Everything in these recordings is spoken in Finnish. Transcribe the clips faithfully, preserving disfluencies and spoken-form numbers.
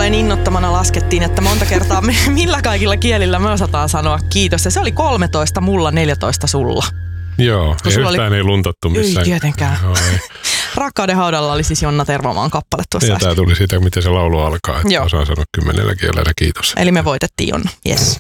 Vesimelonin innoittamana laskettiin, että monta kertaa me, millä kaikilla kielillä me osataan sanoa kiitos. Ja se oli kolmetoista mulla, neljätoista sulla. Joo, ei yhtään oli... ei luntattu missään. Ei tietenkään. No, ei. Rakkauden haudalla oli siis Jonna Tervomaan kappale tuossa. Ja tämä tuli siitä, miten se laulu alkaa, että Joo. osaan sanoa kymmenellä kielellä kiitos. Eli me voitettiin, Jonna. Yes.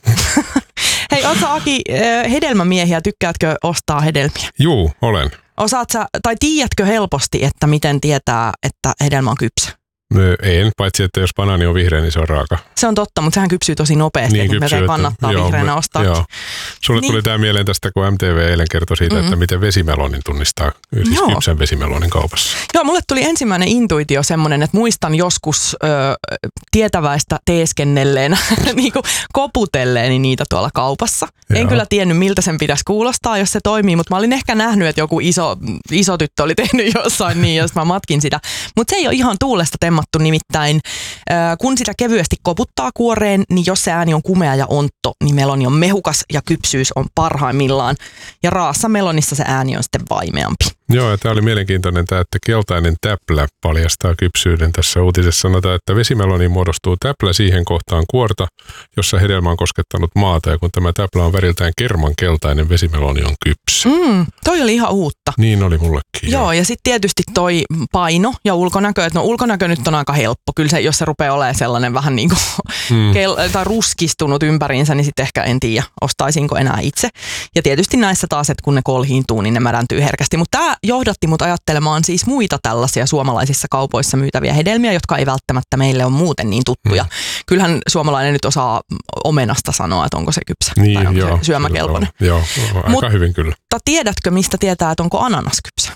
Hei, ootko Aki hedelmämiehiä? Tykkäätkö ostaa hedelmiä? Juu, olen. Osaat sä, tai tiedätkö helposti, että miten tietää, että hedelmä on kypsä? En, paitsi että jos banaani on vihreä, niin se on raaka. Se on totta, mutta sehän kypsyy tosi nopeasti, niin, että me kannattaa joo, vihreänä ostaa. Joo. Sulle niin. tuli tämä mieleen tästä, kun M T V eilen kertoi siitä, mm-hmm. että miten vesimelonin tunnistaa, siis joo. kypsän vesimelonin kaupassa. Joo, mulle tuli ensimmäinen intuitio semmoinen, että muistan joskus ö, tietäväistä teeskennelleenä, niin kuin koputelleeni niitä tuolla kaupassa. Joo. En kyllä tiennyt, miltä sen pitäisi kuulostaa, jos se toimii, mutta mä olin ehkä nähnyt, että joku iso, iso tyttö oli tehnyt jossain niin, jos mä matkin sitä. Mutta se ei ole ihan tuulesta temmattu. Nimittäin kun sitä kevyesti koputtaa kuoreen, niin jos se ääni on kumea ja ontto, niin meloni on mehukas ja kypsyys on parhaimmillaan. Ja raassa melonissa se ääni on sitten vaimeampi. Joo, ja tämä oli mielenkiintoinen tämä, että keltainen täplä paljastaa kypsyyden. Tässä uutisessa sanotaan, että vesimeloniin muodostuu täplä siihen kohtaan kuorta, jossa hedelmä on koskettanut maata. Ja kun tämä täplä on väriltään kermankeltainen, vesimeloni on kypsä. Mm, toi oli ihan uutta. Niin oli mullekin. Joo, joo ja sitten tietysti toi paino ja ulkonäkö. Että no ulkonäkö nyt on aika helppo. Kyllä se, jos se rupeaa olemaan sellainen vähän niin kuin mm. kel- tai ruskistunut ympäriinsä, niin sitten ehkä en tiedä, ostaisinko enää itse. Ja tietysti näissä taas, että kun ne kolhiintuu, niin ne märäntyy herkästi. Mutta tämä johdatti mut ajattelemaan siis muita tällaisia suomalaisissa kaupoissa myytäviä hedelmiä, jotka ei välttämättä meille ole muuten niin tuttuja. Mm. Kyllähän suomalainen nyt osaa omenasta sanoa, että onko se kypsä niin, tai onko joo, se syömäkelpoinen. Joo, aika Mut, hyvin kyllä. Mutta tiedätkö, mistä tietää, että onko ananas kypsä?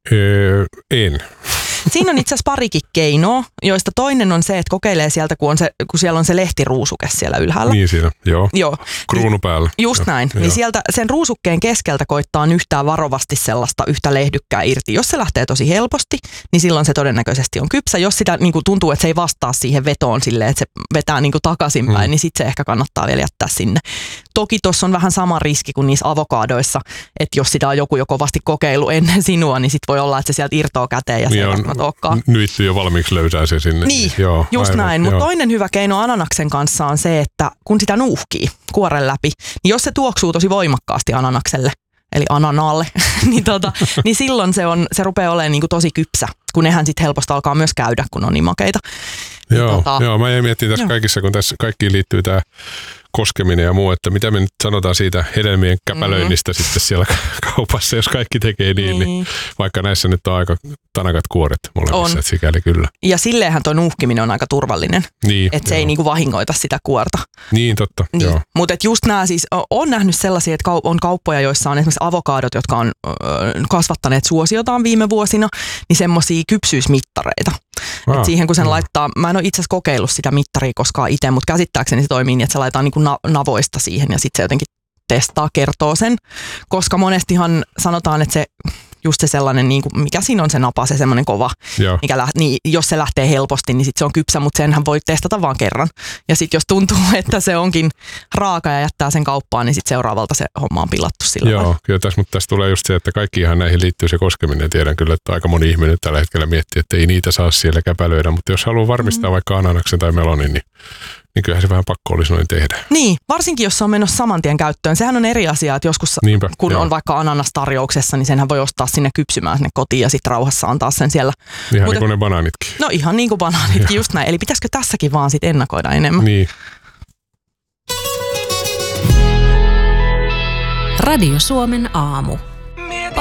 Öö, en. Siinä on itse asiassa parikin keinoa, joista toinen on se, että kokeilee sieltä, kun, on se, kun siellä on se lehtiruusuke siellä ylhäällä. Niin siinä, joo. joo. Kruunu päällä. Just jo, näin. Jo. Niin sieltä sen ruusukkeen keskeltä koittaa yhtään varovasti sellaista yhtä lehdykkää irti. Jos se lähtee tosi helposti, niin silloin se todennäköisesti on kypsä. Jos sitä niin kuin tuntuu, että se ei vastaa siihen vetoon silleen, että se vetää niin kuin takaisinpäin, hmm. niin sitten se ehkä kannattaa vielä jättää sinne. Toki tuossa on vähän sama riski kuin niissä avokaadoissa, että jos sitä on joku jo kovasti kokeilu ennen sinua, niin sitten voi olla, että se sieltä irtoaa käteen ja se ei välttämättä olekaan. Nyitty jo valmiiksi löysää se sinne. Niin, joo, just aivan, näin. Mutta toinen hyvä keino ananaksen kanssa on se, että kun sitä nuuhkii kuoren läpi, niin jos se tuoksuu tosi voimakkaasti ananakselle, eli ananaalle, niin, tota, niin silloin se, on, se rupeaa olemaan niinku tosi kypsä, kun nehän sitten helposti alkaa myös käydä, kun on niin makeita. Joo, niin, tota, joo, mä jäin miettimään tässä joo. kaikissa, kun tässä kaikkiin liittyy tämä koskeminen ja muu, että mitä me nyt sanotaan siitä hedelmien käpälöinnistä mm-hmm. sitten siellä kaupassa, jos kaikki tekee niin, niin, niin vaikka näissä nyt on aika tanakat kuoret molemmissa, että sikäli kyllä. Ja silleenhän tuo nuuhkiminen on aika turvallinen, niin, että se ei niinku vahingoita sitä kuorta. Niin, totta. Niin. Mutta just nämä siis, on nähnyt sellaisia, että on kauppoja, joissa on esimerkiksi avokaadot, jotka on kasvattaneet suosiotaan viime vuosina, niin semmoisia kypsyysmittareita. Ah, et siihen kun sen no. laittaa, mä en ole itse asiassa kokeillut sitä mittaria koskaan itse, mutta käsittääkseni se toimii niin, että se laitetaan niinku navoista siihen ja sitten se jotenkin testaa, kertoo sen. Koska monestihan sanotaan, että se just se sellainen, niin kuin, mikä siinä on se napa, se semmoinen kova, mikä läht, niin jos se lähtee helposti, niin sitten se on kypsä, mutta senhän voi testata vaan kerran. Ja sitten jos tuntuu, että se onkin raaka ja jättää sen kauppaan, niin sitten seuraavalta se homma on pilattu sillä Joo, vaan. Kyllä tässä, mutta tässä tulee just se, että kaikki ihan näihin liittyy se koskeminen. Tiedän kyllä, että aika moni ihminen tällä hetkellä miettii, että ei niitä saa siellä käpälöidä, mutta jos haluaa varmistaa mm. vaikka ananaksen tai melonin, niin niin kyllähän se vähän pakko olisi noin tehdä. Niin, varsinkin jos se on menossa saman tien käyttöön. Sehän on eri asia, että joskus Niinpä, kun joo. on vaikka ananastarjouksessa, niin senhän voi ostaa sinne kypsymään sinne kotiin ja sitten rauhassa antaa sen siellä. Ihan Mut, niin kuin ne banaanitkin. No ihan niin kuin banaanitkin, joo. just näin. Eli pitäisikö tässäkin vaan sitten ennakoida enemmän? Niin. Radio Suomen aamu.